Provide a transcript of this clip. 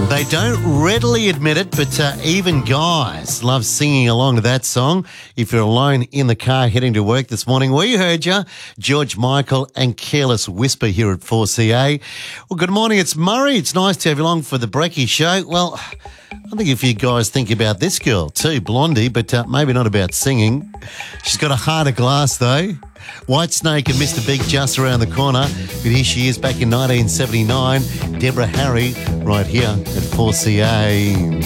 They don't readily admit it, but even guys love singing along to that song. If you're alone in the car heading to work this morning, we heard you, George Michael and Careless Whisper here at 4CA. Well, good morning, it's Murray. It's nice to have you along for the Brekkie Show. Well, I think if you guys think about this girl too, Blondie, but maybe not about singing. She's got a heart of glass though. Whitesnake and Mr. Big just around the corner. But here she is back in 1979. Deborah Harry right here at 4CA.